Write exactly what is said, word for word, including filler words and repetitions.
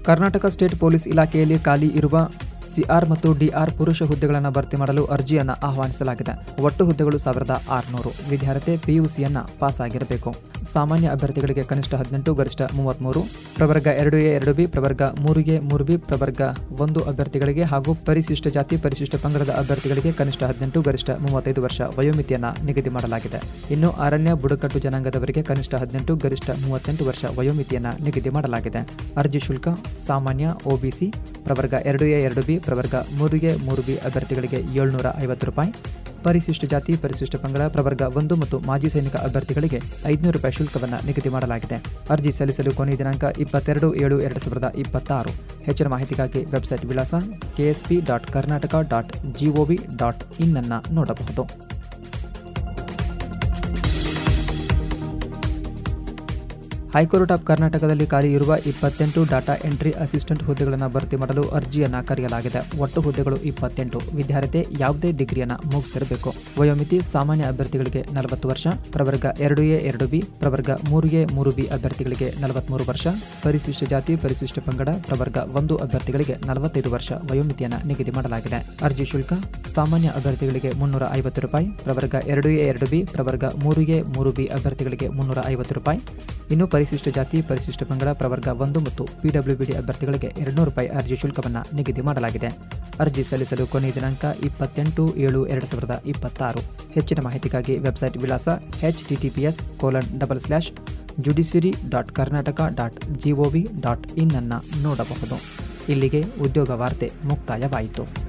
Karnataka state police ಇಲಾಖೆಯಲ್ಲಿ ಖಾಲಿ ಇರುವ ಸಿಆರ್ ಮತ್ತು ಡಿಆರ್ ಪುರುಷ ಹುದ್ದೆಗಳನ್ನು ಭರ್ತಿ ಮಾಡಲು ಅರ್ಜಿಯನ್ನು ಆಹ್ವಾನಿಸಲಾಗಿದೆ. ಒಟ್ಟು ಹುದ್ದೆಗಳು ಸಾವಿರದ ಆರುನೂರು. ವಿದ್ಯಾರ್ಥಿ ಪಿಯುಸಿಯನ್ನು ಪಾಸ್ ಆಗಿರಬೇಕು. ಸಾಮಾನ್ಯ ಅಭ್ಯರ್ಥಿಗಳಿಗೆ ಕನಿಷ್ಠ ಹದಿನೆಂಟು, ಗರಿಷ್ಠ ಮೂವತ್ತ್ಮೂರು. ಪ್ರವರ್ಗ ಎರಡು ಎ ಎರಡು ಬಿ, ಪ್ರವರ್ಗ ಮೂರು ಎ ಮೂರು ಬಿ, ಪ್ರವರ್ಗ ಒಂದು ಅಭ್ಯರ್ಥಿಗಳಿಗೆ ಹಾಗೂ ಪರಿಶಿಷ್ಟ ಜಾತಿ ಪರಿಶಿಷ್ಟ ಪಂಗಡದ ಅಭ್ಯರ್ಥಿಗಳಿಗೆ ಕನಿಷ್ಠ ಹದಿನೆಂಟು, ಗರಿಷ್ಠ ಮೂವತ್ತೈದು ವರ್ಷ ವಯೋಮಿತಿಯನ್ನು ನಿಗದಿ ಮಾಡಲಾಗಿದೆ. ಇನ್ನು ಅರಣ್ಯ ಬುಡಕಟ್ಟು ಜನಾಂಗದವರಿಗೆ ಕನಿಷ್ಠ ಹದಿನೆಂಟು, ಗರಿಷ್ಠ ಮೂವತ್ತೆಂಟು ವರ್ಷ ವಯೋಮಿತಿಯನ್ನು ನಿಗದಿ ಮಾಡಲಾಗಿದೆ. ಅರ್ಜಿ ಶುಲ್ಕ ಸಾಮಾನ್ಯ ಒಬಿಸಿ ಪ್ರವರ್ಗ ಎರಡು ಎ ಎರಡು ಬಿ, ಪ್ರವರ್ಗ ಮೂರು ಎ ಮೂರು ಬಿ ಅಭ್ಯರ್ಥಿಗಳಿಗೆ ಏಳ್ನೂರ ಐವತ್ತು ರೂಪಾಯಿ. ಪರಿಶಿಷ್ಟ ಜಾತಿ ಪರಿಶಿಷ್ಟ ಪಂಗಡ ಪ್ರವರ್ಗ ಒಂದು ಮತ್ತು ಮಾಜಿ ಸೈನಿಕ ಅಭ್ಯರ್ಥಿಗಳಿಗೆ ಐದುನೂರು ರೂಪಾಯಿ ಶುಲ್ಕವನ್ನು ನಿಗದಿ ಮಾಡಲಾಗಿದೆ. ಅರ್ಜಿ ಸಲ್ಲಿಸಲು ಕೊನೆಯ ದಿನಾಂಕ ಇಪ್ಪತ್ತೆರಡು ಏಳು ಎರಡು ಸಾವಿರದ ಇಪ್ಪತ್ತಾರು. ಹೆಚ್ಚಿನ ಮಾಹಿತಿಗಾಗಿ ವೆಬ್ಸೈಟ್ ವಿಳಾಸ KSP dot Karnataka dot gov dot in ಅನ್ನು ನೋಡಬಹುದು. ಹೈಕೋರ್ಟ್ ಆಫ್ ಕರ್ನಾಟಕದಲ್ಲಿ ಖಾಲಿ ಇರುವ ಇಪ್ಪತ್ತೆಂಟು ಡಾಟಾ ಎಂಟ್ರಿ ಅಸಿಸ್ಟೆಂಟ್ ಹುದ್ದೆಗಳನ್ನು ಭರ್ತಿ ಮಾಡಲು ಅರ್ಜಿಯನ್ನು ಕರೆಯಲಾಗಿದೆ. ಒಟ್ಟು ಹುದ್ದೆಗಳು ಇಪ್ಪತ್ತೆಂಟು. ವಿದ್ಯಾರ್ಥಿ ಯಾವುದೇ ಡಿಗ್ರಿಯನ್ನು ಮುಗಿಸಿರಬೇಕು. ವಯೋಮಿತಿ ಸಾಮಾನ್ಯ ಅಭ್ಯರ್ಥಿಗಳಿಗೆ ನಲವತ್ತು ವರ್ಷ, ಪ್ರವರ್ಗ ಎರಡು ಎ ಎರಡು ಬಿ, ಪ್ರವರ್ಗ ಮೂರು ಎ ಮೂರು ಬಿ ಅಭ್ಯರ್ಥಿಗಳಿಗೆ ನಲವತ್ಮೂರು ವರ್ಷ, ಪರಿಶಿಷ್ಟ ಜಾತಿ ಪರಿಶಿಷ್ಟ ಪಂಗಡ ಪ್ರವರ್ಗ ಒಂದು ಅಭ್ಯರ್ಥಿಗಳಿಗೆ ನಲವತ್ತೈದು ವರ್ಷ ವಯೋಮಿತಿಯನ್ನು ನಿಗದಿ ಮಾಡಲಾಗಿದೆ. ಅರ್ಜಿ ಶುಲ್ಕ ಸಾಮಾನ್ಯ ಅಭ್ಯರ್ಥಿಗಳಿಗೆ ಮುನ್ನೂರ ಐವತ್ತು ರೂಪಾಯಿ, ಪ್ರವರ್ಗ ಎರಡು ಎ ಎರಡು ಬಿ, ಪ್ರವರ್ಗ ಮೂರು ಎ ಮೂರು ಬಿ ಅಭ್ಯರ್ಥಿಗಳಿಗೆ ಮುನ್ನೂರ ಐವತ್ತು ರೂಪಾಯಿ. ಇನ್ನು ಪರಿಶಿಷ್ಟ ಜಾತಿ ಪರಿಶಿಷ್ಟ ಪಂಗಡ ಪ್ರವರ್ಗ ಒಂದು ಮತ್ತು ಪಿಡಬ್ಲ್ಯೂಬಿಡಿ ಅಭ್ಯರ್ಥಿಗಳಿಗೆ ಎರಡುನೂರು ರೂಪಾಯಿ ಅರ್ಜಿ ಶುಲ್ಕವನ್ನು ನಿಗದಿ ಮಾಡಲಾಗಿದೆ. ಅರ್ಜಿ ಸಲ್ಲಿಸಲು ಕೊನೆಯ ದಿನಾಂಕ ಇಪ್ಪತ್ತೆಂಟು ಏಳು ಎರಡು ಸಾವಿರದ ಇಪ್ಪತ್ತಾರು. ಹೆಚ್ಚಿನ ಮಾಹಿತಿಗಾಗಿ ವೆಬ್ಸೈಟ್ ವಿಳಾಸ H T T P S colon double slash judiciary dot Karnataka dot gov dot in ಅನ್ನು ನೋಡಬಹುದು. ಇಲ್ಲಿಗೆ ಉದ್ಯೋಗ ವಾರ್ತೆ ಮುಕ್ತಾಯವಾಯಿತು.